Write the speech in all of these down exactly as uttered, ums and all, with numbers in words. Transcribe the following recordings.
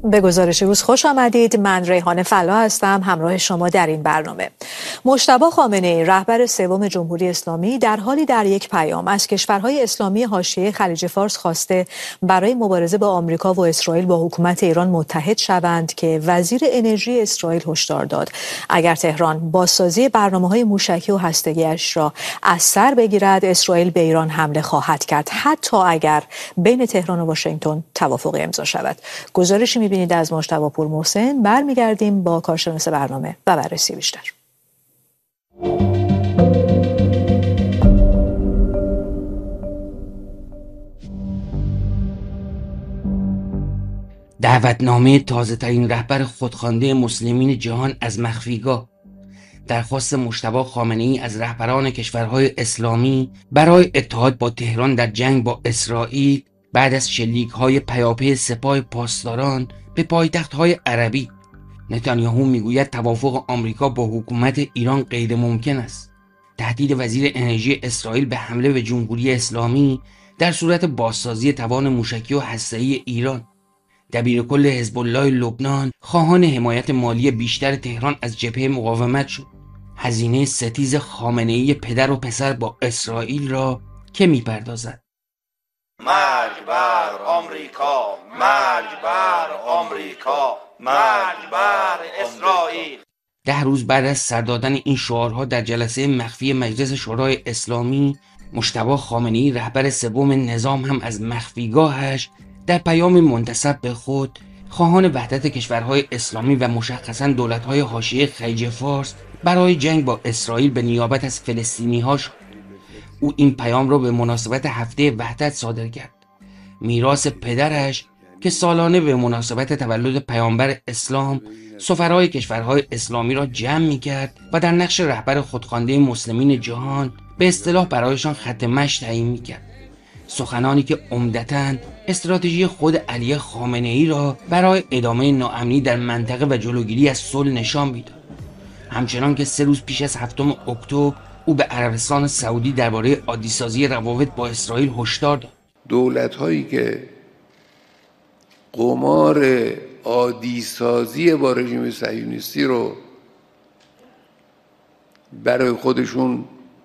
به گزارش روز خوش آمدید. من ریحانه فلا هستم همراه شما در این برنامه. مجتبی خامنه‌ای رهبر سوم جمهوری اسلامی در حالی در یک پیام از کشورهای اسلامی حاشیه خلیج فارس خواسته برای مبارزه با آمریکا و اسرائیل با حکومت ایران متحد شوند که وزیر انرژی اسرائیل هشدار داد اگر تهران بازسازی برنامه‌های موشکی و هسته‌ای‌اش را از سر بگیرد اسرائیل به ایران حمله خواهد کرد، حتی اگر بین تهران و واشنگتن توافقی امضا شود. گزارشی می‌بینید از مجتبی پورمحسن. برمیگردیم با کارشناس برنامه و بررسی بیشتر. دعوتنامه تازه‌ترین رهبر خودخوانده مسلمین جهان از مخفیگاه، درخواست مجتبی خامنه‌ای از رهبران کشورهای اسلامی برای اتحاد با تهران در جنگ با اسرائیل بعد از شلیک‌های پیاپی سپاه پاسداران به پایتخت‌های عربی. نتانیاهو میگوید توافق آمریکا با حکومت ایران غیر ممکن است. تهدید وزیر انرژی اسرائیل به حمله به جمهوری اسلامی در صورت بازسازی توان موشکی و هسته‌ای ایران. دبیرکل حزب الله لبنان خواهان حمایت مالی بیشتر تهران از جبهه مقاومت شد. هزینه ستیز خامنه‌ای پدر و پسر با اسرائیل را که میپردازد؟ مرگ بر آمریکا، مرگ بر آمریکا، مرگ بر اسرائیل. ده روز بعد از سر دادن این شعارها در جلسه مخفی مجلس شورای اسلامی، مجتبی خامنه‌ای رهبر سوم نظام هم از مخفیگاهش در پیام منتسب به خود خواهان وحدت کشورهای اسلامی و مشخصاً دولت‌های حاشیه خلیج فارس برای جنگ با اسرائیل به نیابت از فلسطینی‌ها شد. او این پیام را به مناسبت هفته وحدت صادر کرد. میراث پدرش که سالانه به مناسبت تولد پیامبر اسلام سفرای کشورهای اسلامی را جمع می‌کرد و در نقش رهبر خودخوانده مسلمین جهان به اصطلاح برایشان خط مشی تعیین می‌کرد. سخنانی که عمدتاً استراتژی خود علی خامنه‌ای را برای ادامه ناامنی در منطقه و جلوگیری از صلح نشان می‌داد. همچنان که سه روز پیش از هفتم اکتبر او به عربستان سعودی درباره عادی‌سازی روابط با اسرائیل هشدار داد. دولت‌هایی که قمار عادی‌سازی با رژیم صهیونیستی رو برای خودشون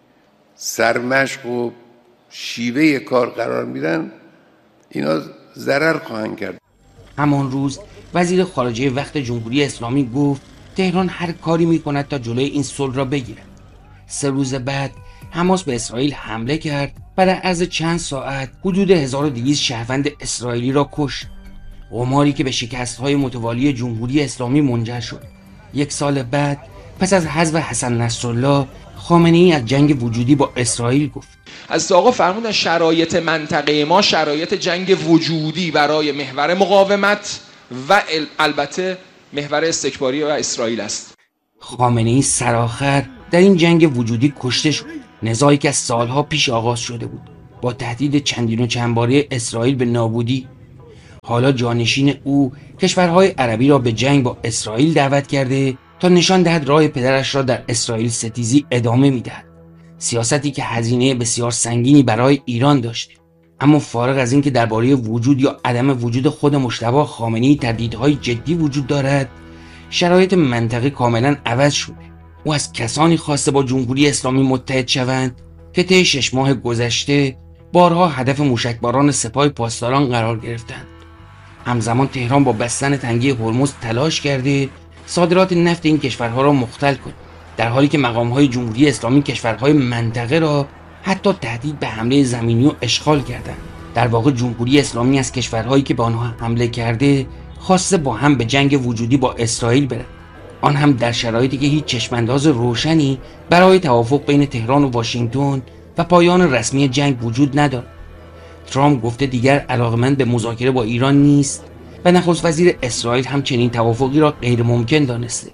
سرمشق و شیوه کار قرار میدن، اینا ضرر خواهند کرد. همان روز وزیر خارجه وقت جمهوری اسلامی گفت تهران هر کاری میکند تا جلوی این صلح را بگیرد. سه روز بعد حماس به اسرائیل حمله کرد و در عرض چند ساعت حدود هزار و دویست شهروند اسرائیلی را کشت. قماری که به شکست‌های متوالی جمهوری اسلامی منجر شد. یک سال بعد پس از حذف حسن نصرالله، خامنه‌ای از جنگ وجودی با اسرائیل گفت. از آقا فرمودن شرایط منطقه ما شرایط جنگ وجودی برای محور مقاومت و البته محور استکباری و اسرائیل است. خامنه‌ای سرآخر در این جنگ وجودی کشته شد. نزاعی که از سالها پیش آغاز شده بود با تهدید چندین و چندباره اسرائیل به نابودی. حالا جانشین او کشورهای عربی را به جنگ با اسرائیل دعوت کرده تا نشان دهد راه پدرش را در اسرائیل ستیزی ادامه میدهد. سیاستی که هزینه بسیار سنگینی برای ایران داشته. اما فارغ از این که درباره وجود یا عدم وجود خود مجتبی خامنه‌ای تردیدهای جدی وجود دارد، شرایط منطقه کاملا عوض شده. او از کسانی خواسته با جمهوری اسلامی متحد شوند که طی شش ماه گذشته بارها هدف موشکباران سپاه پاسداران قرار گرفتند. همزمان تهران با بستن تنگی هرمز تلاش کرده صادرات نفت این کشورها را مختل کند، در حالی که مقام‌های جمهوری اسلامی کشورهای منطقه را حتی تهدید به حمله زمینی و اشغال کردند. در واقع جمهوری اسلامی از کشورهایی که به آنها حمله کرده خواسته با هم به جنگ وجودی با اسرائیل برد، آن هم در شرایطی که هیچ چشمانداز روشنی برای توافق بین تهران و واشنگتن و پایان رسمی جنگ وجود ندارد. ترامپ گفته دیگر علاقمند به مذاکره با ایران نیست و نخست وزیر اسرائیل هم چنین توافقی را غیر ممکن دانسته.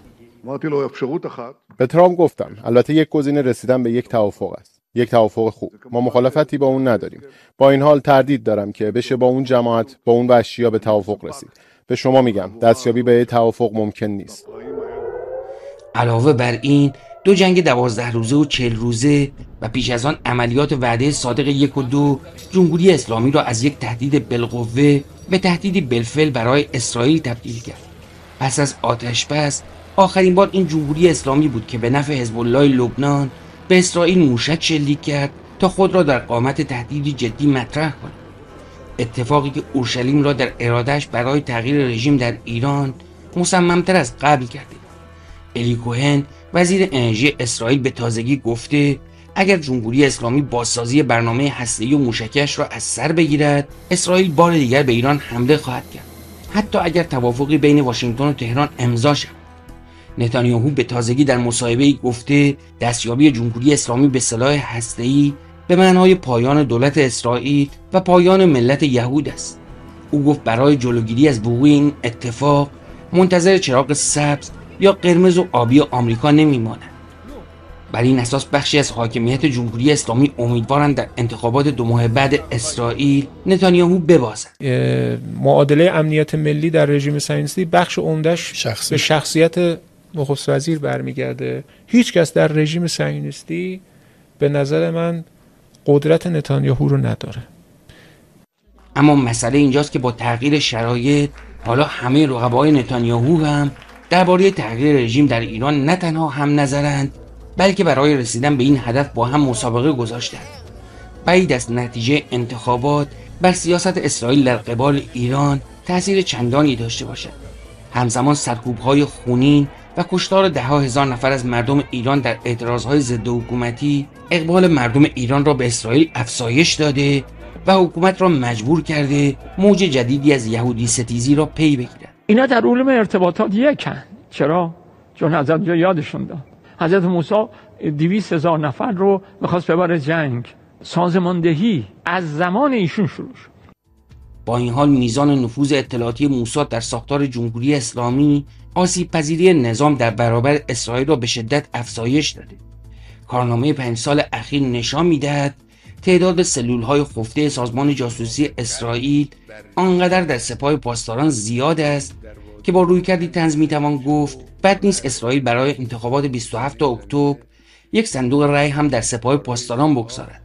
به ترامپ گفتم البته یک گزینه رسیدن به یک توافق است، یک توافق خوب. ما مخالفتی با اون نداریم. با این حال تردید دارم که بشه با اون جماعت، با اون وحشی‌ها به توافق رسید. به شما میگم دستیابی به یک توافق ممکن نیست. علاوه بر این دو جنگ دوازده روزه و چهل روزه و پیش از آن عملیات وعده صادق یک و دو جمهوری اسلامی را از یک تهدید بالقوه به تهدیدی بالفعل برای اسرائیل تبدیل کرد. پس از آتش بس آخرین بار این جمهوری اسلامی بود که به نفع حزب الله لبنان به اسرائیل موشک شلیک کرد تا خود را در قامت تهدیدی جدی مطرح کند. اتفاقی که اورشلیم را در ارادهش برای تغییر رژیم در ایران مصممتر از قبل کرده. الی کوهن وزیر انرژی اسرائیل به تازگی گفته اگر جمهوری اسلامی بازسازی برنامه هسته‌ای و موشکیش را از سر بگیرد، اسرائیل بار دیگر به ایران حمله خواهد کرد، حتی اگر توافقی بین واشنگتن و تهران امضا شود. نتانیاهو به تازگی در مصاحبه‌ای گفته دستیابی جمهوری اسلامی به سلاح هسته‌ای به معنای پایان دولت اسرائیل و پایان ملت یهود است. او گفت برای جلوگیری از وقوع این اتفاق منتظر چراغ سبز یا قرمز و آبی آمریکا نمی‌ماند. بر این اساس بخشی از حاکمیت جمهوری اسلامی امیدوارند در انتخابات دو ماه بعد اسرائیل نتانیاهو ببازد. معادله امنیت ملی در رژیم صهیونیستی بخش عمده‌اش شخصی. به شخصیت نخست وزیر برمیگرده. هیچ کس در رژیم صهیونیستی به نظر من قدرت نتانیاهو رو نداره. اما مسئله اینجاست که با تغییر شرایط حالا همه رقبای نتانیاهو هم درباره تغییر رژیم در ایران نه تنها هم نظرند، بلکه برای رسیدن به این هدف با هم مسابقه گذاشتند. بعید است نتیجه انتخابات بر سیاست اسرائیل در قبال ایران تأثیر چندانی داشته باشد. همزمان سرکوب‌های خونین و کشتار ده ها هزار نفر از مردم ایران در اعتراضهای ضد حکومتی اقبال مردم ایران را به اسرائیل افزایش داده و حکومت را مجبور کرده موج جدیدی از یهودی ستیزی را پی بگیرد. اینا در علوم ارتباطات یکن. چرا؟ چون حضرت جا یادشون داد. حضرت موسی دویست هزار نفر رو میخواست ببره جنگ. سازماندهی از زمان ایشون شروع شد. با این حال میزان نفوذ اطلاعاتی موساد در ساختار جمهوری اسلامی آسیب پذیری نظام در برابر اسرائیل را به شدت افزایش داده. کارنامه پنج سال اخیر نشان میدهد تعداد سلول‌های خفته سازمان جاسوسی اسرائیل آنقدر در سپاه پاسداران زیاد است که با رویکردی طنز میتوان گفت بد نیست اسرائیل برای انتخابات بیست و هفتم اکتبر یک صندوق رای هم در سپاه پاسداران بگذارد.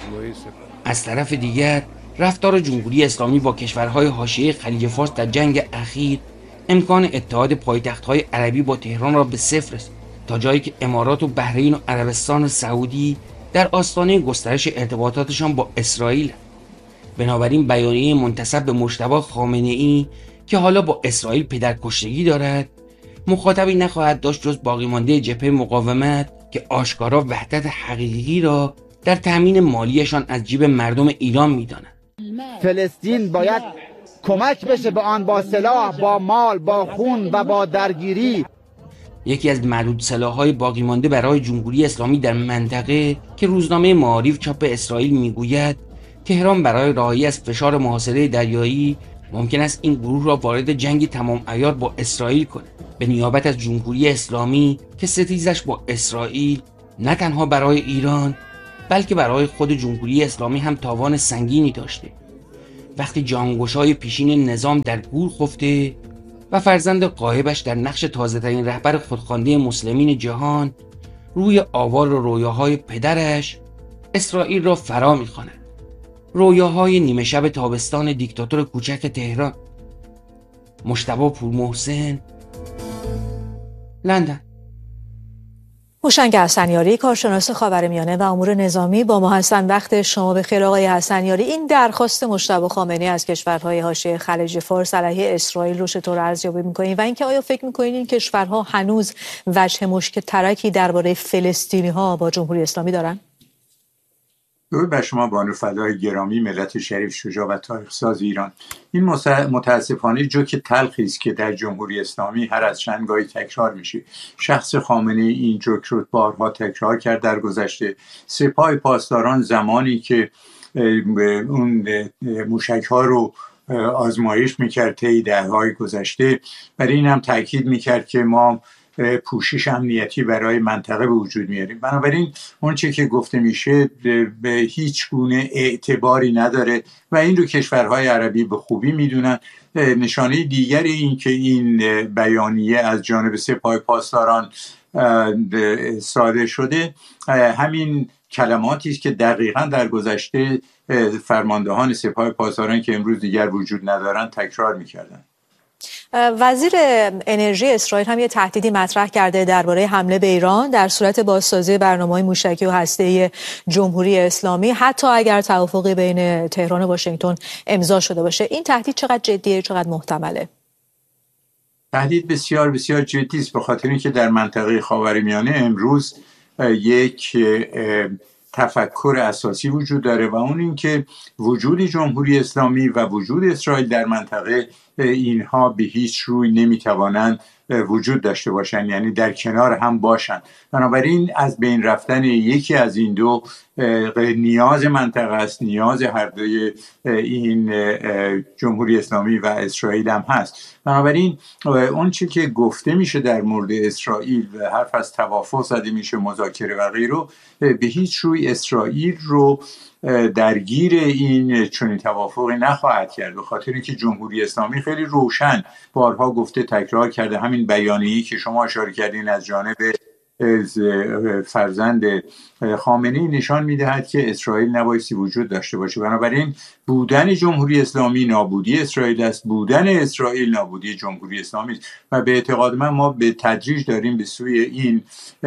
از طرف دیگر رفتار جمهوری اسلامی با کشورهای حاشیه خلیج فارس در جنگ اخیر امکان اتحاد پایتخت‌های عربی با تهران را به صفر رساند، تا جایی که امارات و بحرین و عربستان سعودی در آستانه گسترش ارتباطاتشان با اسرائیل. بنابراین بیانیه منتسب به مجتبی خامنه‌ای که حالا با اسرائیل پدرکشتگی دارد مخاطبی نخواهد داشت جز باقی مانده جبهه مقاومت که آشکارا وحدت حقیقی را در تامین مالیشان از جیب مردم ایران می‌دانند. فلسطین باید کمک بشه به آن با سلاح، با مال، با خون و با درگیری. یکی از معدود سلاح‌های باقی مانده برای جمهوری اسلامی در منطقه که روزنامه معارف چاپ اسرائیل میگوید تهران برای رهایی از فشار محاصره دریایی ممکن است این گروه را وارد جنگی تمام عیار با اسرائیل کند، به نیابت از جمهوری اسلامی که ستیزش با اسرائیل نه تنها برای ایران بلکه برای خود جمهوری اسلامی هم تاوان سنگینی داشته. وقتی جانگوشای پیشین نظام در گور خفته و فرزند غایبش در نقش تازه‌ترین رهبر خودخوانده مسلمین جهان روی آوار و رویاهای پدرش اسرائیل را فرا می‌خواند. رویاهای نیمه شب تابستان دیکتاتور کوچک تهران. مجتبی پورمحسن، لندن. هوشنگ حسنیاری، کارشناس خاورمیانه و امور نظامی با ما هستند. وقت شما بخیر آقای حسنیاری. این درخواست مجتبی خامنه‌ای از کشورهای حاشیه خلیج فارس علیه اسرائیل رو چطور ارزیابی می‌کنید و اینکه آیا فکر می‌کنید این کشورها هنوز وجه مشک ترکی درباره فلسطینی‌ها با جمهوری اسلامی دارن؟ درود بر شما بانو فدای گرامی، ملت شریف، شجاع و تاریخ‌ساز ایران. این متاسفانه جوک تلخی است که در جمهوری اسلامی هر از چند گاهی تکرار میشه. شخص خامنه‌ای این جوک رو بارها تکرار کرد در گذشته. سپاه پاسداران زمانی که اون موشک‌ها رو آزمایش میکرد طی دهه‌های گذشته، برای این هم تاکید میکرد که ما پوشش امنیتی برای منطقه به وجود میاریم. بنابراین اون چه که گفته میشه به هیچ گونه اعتباری نداره و این رو کشورهای عربی به خوبی میدونن نشانه دیگری این که این بیانیه از جانب سپاه پاسداران صادر شده همین کلماتی است که دقیقاً در گذشته فرماندهان سپاه پاسداران که امروز دیگر وجود ندارند تکرار می‌کردند. وزیر انرژی اسرائیل هم یه تهدیدی مطرح کرده درباره حمله به ایران در صورت بازسازی برنامه‌های موشکی و هسته‌ای جمهوری اسلامی، حتی اگر توافقی بین تهران و واشنگتن امضا شده باشه. این تهدید چقدر جدیه، چقدر محتمله؟ تهدید بسیار بسیار جدی است، به خاطر اینکه در منطقه خاورمیانه امروز یک تفکر اساسی وجود داره و اون این که وجود جمهوری اسلامی و وجود اسرائیل در منطقه اینها به هیچ روی نمیتوانند وجود داشته باشند، یعنی در کنار هم باشند. بنابراین از بین رفتن یکی از این دو نیاز منطقه است، نیاز هر دوی این جمهوری اسلامی و اسرائیل هم هست. بنابراین اون چی که گفته میشه در مورد اسرائیل و حرف از توافق زده میشه، مذاکره و غیره، به هیچ روی اسرائیل رو درگیر این چنین توافقی نخواهد کرد، به خاطر اینکه جمهوری اسلامی خیلی روشن بارها گفته، تکرار کرده. همین بیانیه‌ای که شما اشاره کردین از جانب فرزند خامنه‌ای نشان می‌دهد که اسرائیل نبایستی وجود داشته باشه. بنابراین بودن جمهوری اسلامی نابودی اسرائیل است، بودن اسرائیل نابودی جمهوری اسلامی است و به اعتقاد من ما به تدریج داریم به سوی این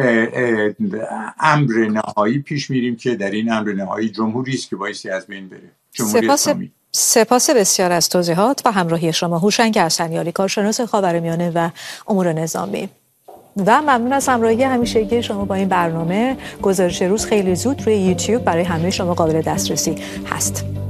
امر نهایی پیش میریم که در این امر نهایی جمهوری است که بایستی از بین بره، جمهوری سپاس اسلامی. سپاس بسیار از توضیحات و همراهی شما. هوشنگ حسنیاری، کارشناس خاورمیانه و امور نظامی، و ممنون از همراهی همیشگی شما با این برنامه. گزارش روز خیلی زود روی یوتیوب برای همه شما قابل دسترسی هست.